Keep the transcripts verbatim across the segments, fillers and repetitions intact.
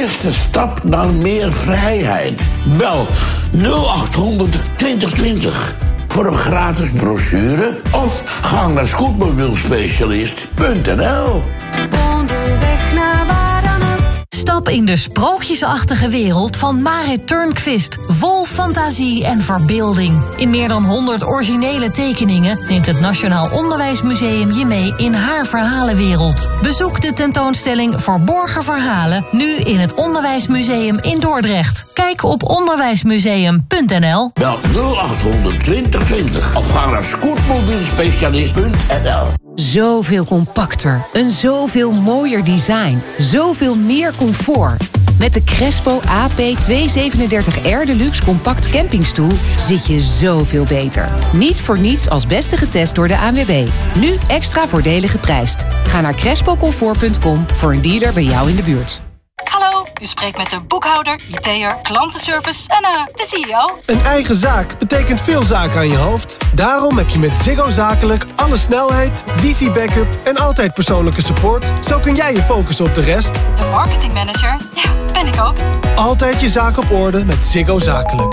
eerste stap naar meer vrijheid. Bel nul acht honderd twintig twintig voor een gratis brochure of ga naar scootmobielspecialist punt n l. Onderweg naar waar dan ook. Stap in de sprookjesachtige wereld van Marit Turnquist. Vol fantasie en verbeelding. In meer dan honderd originele tekeningen neemt het Nationaal Onderwijsmuseum je mee in haar verhalenwereld. Bezoek de tentoonstelling Verborgen Verhalen nu in het Onderwijsmuseum in Dordrecht. Kijk op onderwijsmuseum punt n l. Bel nul acht honderd twintig twintig of ga naar scootmobielspecialist punt n l. Zoveel compacter, een zoveel mooier design, zoveel meer comfort. Met de Crespo A P tweehonderdzevenendertig R Deluxe Compact Campingstoel zit je zoveel beter. Niet voor niets als beste getest door de A N W B. Nu extra voordelig geprijsd. Ga naar crespo comfort punt com voor een dealer bij jou in de buurt. Hallo, u spreekt met de boekhouder, I T'er, klantenservice en uh, de C E O. Een eigen zaak betekent veel zaken aan je hoofd. Daarom heb je met Ziggo Zakelijk alle snelheid, wifi-backup en altijd persoonlijke support. Zo kun jij je focussen op de rest. De marketingmanager, ja, ben ik ook. Altijd je zaak op orde met Ziggo Zakelijk.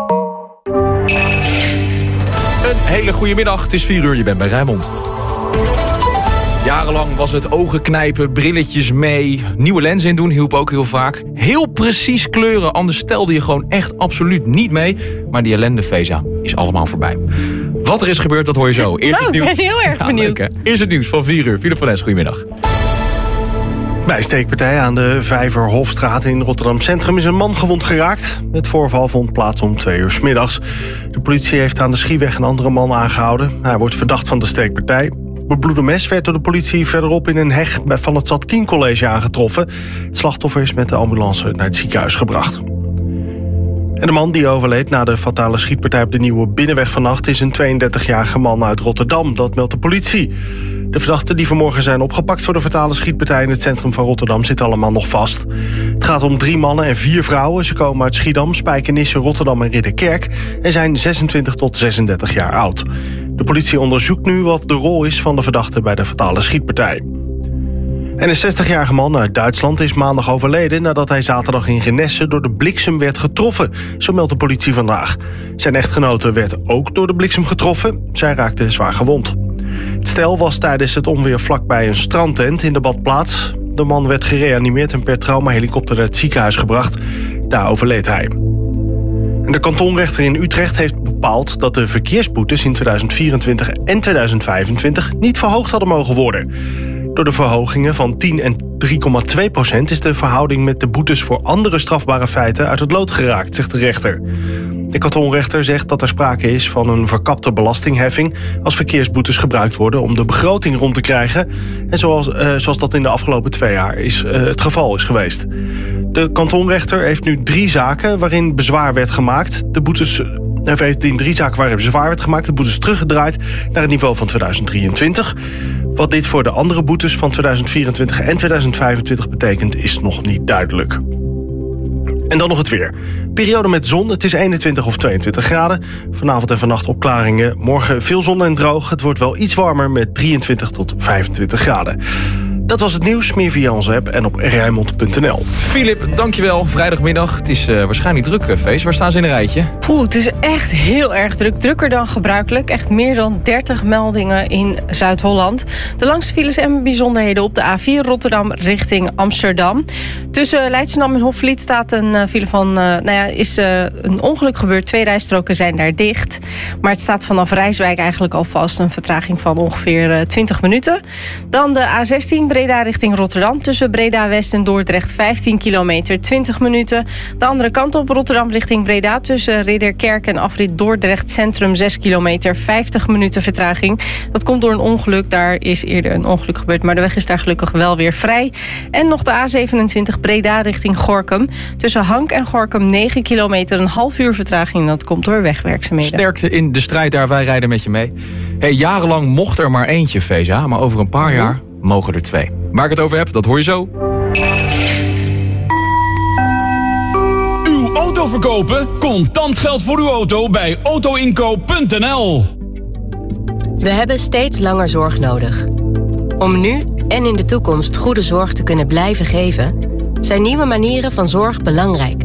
Een hele goede middag, het is vier uur, je bent bij Rijnmond. Jarenlang was het ogen knijpen, brilletjes mee, nieuwe lens in doen hielp ook heel vaak. Heel precies kleuren, anders stelde je gewoon echt absoluut niet mee. Maar die ellende, Feza, is allemaal voorbij. Wat er is gebeurd, dat hoor je zo. Eerst nou, het nieuws. Ik ben heel erg benieuwd. Ja, Eerst het nieuws van vier uur. Philip van Es, goedemiddag. Bij een steekpartij aan de Vijverhofstraat in Rotterdam Centrum is een man gewond geraakt. Het voorval vond plaats om twee uur 's middags. De politie heeft aan de Schieweg een andere man aangehouden. Hij wordt verdacht van de steekpartij. Bebloede mes werd door de politie verderop in een heg van het Zadkien College aangetroffen. Het slachtoffer is met de ambulance naar het ziekenhuis gebracht. En de man die overleed na de fatale schietpartij op de Nieuwe Binnenweg vannacht is een tweeëndertigjarige man uit Rotterdam, dat meldt de politie. De verdachten die vanmorgen zijn opgepakt voor de fatale schietpartij in het centrum van Rotterdam zitten allemaal nog vast. Het gaat om drie mannen en vier vrouwen. Ze komen uit Schiedam, Spijkenisse, Rotterdam en Ridderkerk en zijn zesentwintig tot zesendertig jaar oud. De politie onderzoekt nu wat de rol is van de verdachte bij de fatale schietpartij. En een zestigjarige man uit Duitsland is maandag overleden nadat hij zaterdag in Genesse door de bliksem werd getroffen. Zo meldt de politie vandaag. Zijn echtgenote werd ook door de bliksem getroffen. Zij raakte zwaar gewond. Het stel was tijdens het onweer vlakbij een strandtent in de badplaats. De man werd gereanimeerd en per traumahelikopter naar het ziekenhuis gebracht. Daar overleed hij. En de kantonrechter in Utrecht heeft bepaald dat de verkeersboetes in tweeduizend vierentwintig en tweeduizend vijfentwintig niet verhoogd hadden mogen worden. Door de verhogingen van tien en drie komma twee procent is de verhouding met de boetes voor andere strafbare feiten uit het lood geraakt, zegt de rechter. De kantonrechter zegt dat er sprake is van een verkapte belastingheffing als verkeersboetes gebruikt worden om de begroting rond te krijgen. En zoals, uh, zoals dat in de afgelopen twee jaar is, uh, het geval is geweest. De kantonrechter heeft nu drie zaken waarin bezwaar werd gemaakt. De boetes Hij heeft in drie zaken waarin bezwaar werd gemaakt de boetes teruggedraaid naar het niveau van tweeduizend drieëntwintig. Wat dit voor de andere boetes van tweeduizend vierentwintig en tweeduizend vijfentwintig betekent is nog niet duidelijk. En dan nog het weer. Periode met zon, het is eenentwintig of tweeëntwintig graden. Vanavond en vannacht opklaringen. Morgen veel zon en droog. Het wordt wel iets warmer met drieëntwintig tot vijfentwintig graden. Dat was het nieuws, meer via onze app en op rijnmond punt n l. Filip, dankjewel. Vrijdagmiddag. Het is uh, waarschijnlijk druk, Feest. Waar staan ze in een rijtje? Poeh, het is echt heel erg druk. Drukker dan gebruikelijk. Echt meer dan dertig meldingen in Zuid-Holland. De langste files en bijzonderheden op de A vier Rotterdam richting Amsterdam. Tussen Leidschendam en Hofvliet staat een uh, file van... Uh, nou ja, is uh, een ongeluk gebeurd. Twee rijstroken zijn daar dicht. Maar het staat vanaf Rijswijk eigenlijk al vast. Een vertraging van ongeveer uh, twintig minuten. Dan de A zestien Breda richting Rotterdam. Tussen Breda West en Dordrecht vijftien kilometer, twintig minuten. De andere kant op Rotterdam richting Breda. Tussen Ridderkerk en afrit Dordrecht Centrum zes kilometer, vijftig minuten vertraging. Dat komt door een ongeluk. Daar is eerder een ongeluk gebeurd, maar de weg is daar gelukkig wel weer vrij. En nog de A zevenentwintig Breda richting Gorinchem. Tussen Hank en Gorinchem negen kilometer, een half uur vertraging. Dat komt door wegwerkzaamheden. Sterkte in de strijd daar, wij rijden met je mee. Hey, jarenlang mocht er maar eentje, Feza, maar over een paar mm-hmm. jaar mogen er twee. Waar ik het over heb, dat hoor je zo. Uw auto verkopen? Contant geld voor uw auto bij autoinkoop punt n l. We hebben steeds langer zorg nodig. Om nu en in de toekomst goede zorg te kunnen blijven geven, zijn nieuwe manieren van zorg belangrijk.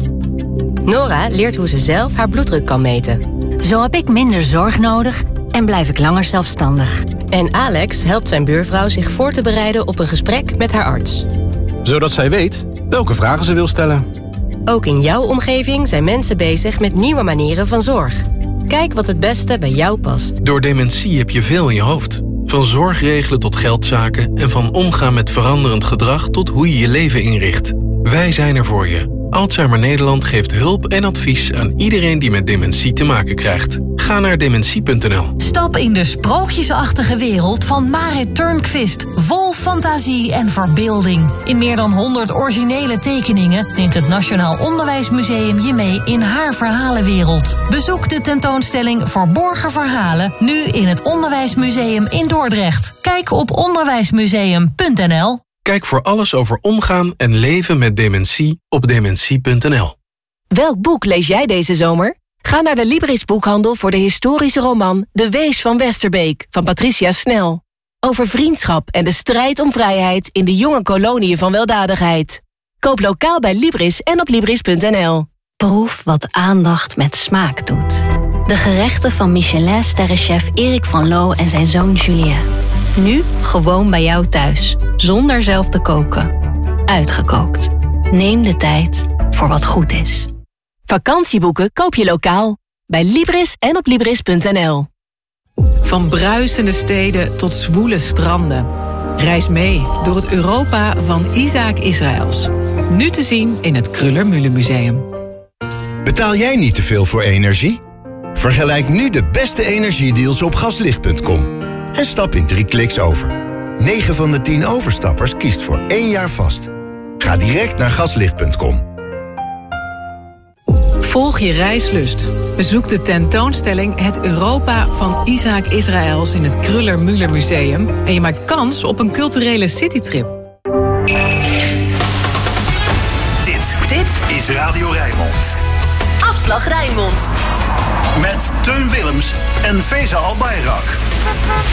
Nora leert hoe ze zelf haar bloeddruk kan meten. Zo heb ik minder zorg nodig en blijf ik langer zelfstandig. En Alex helpt zijn buurvrouw zich voor te bereiden op een gesprek met haar arts. Zodat zij weet welke vragen ze wil stellen. Ook in jouw omgeving zijn mensen bezig met nieuwe manieren van zorg. Kijk wat het beste bij jou past. Door dementie heb je veel in je hoofd. Van zorgregelen tot geldzaken en van omgaan met veranderend gedrag tot hoe je je leven inricht. Wij zijn er voor je. Alzheimer Nederland geeft hulp en advies aan iedereen die met dementie te maken krijgt. Ga naar dementie punt n l. Stap in de sprookjesachtige wereld van Marit Turnquist. Vol fantasie en verbeelding. In meer dan honderd originele tekeningen neemt het Nationaal Onderwijsmuseum je mee in haar verhalenwereld. Bezoek de tentoonstelling Verborgen Verhalen nu in het Onderwijsmuseum in Dordrecht. Kijk op onderwijsmuseum punt n l. Kijk voor alles over omgaan en leven met dementie op dementie punt n l. Welk boek lees jij deze zomer? Ga naar de Libris boekhandel voor de historische roman De Wees van Westerbeek van Patricia Snel. Over vriendschap en de strijd om vrijheid in de jonge koloniën van weldadigheid. Koop lokaal bij Libris en op libris punt n l. Proef wat aandacht met smaak doet. De gerechten van Michelin-sterrenchef Erik van Loo en zijn zoon Julien. Nu gewoon bij jou thuis, zonder zelf te koken. Uitgekookt. Neem de tijd voor wat goed is. Vakantieboeken koop je lokaal. Bij Libris en op libris punt n l. Van bruisende steden tot zwoele stranden. Reis mee door het Europa van Isaac Israëls. Nu te zien in het Kruller-Müller Museum. Betaal jij niet te veel voor energie? Vergelijk nu de beste energiedeals op gaslicht punt com. En stap in drie kliks over. negen van de tien overstappers kiest voor één jaar vast. Ga direct naar gaslicht punt com. Volg je reislust. Bezoek de tentoonstelling Het Europa van Isaac Israëls in het Kruller-Müller Museum. En je maakt kans op een culturele citytrip. Dit, dit is Radio Rijnmond. Afslag Rijnmond. Met Teun Willems en Feza Albayrak.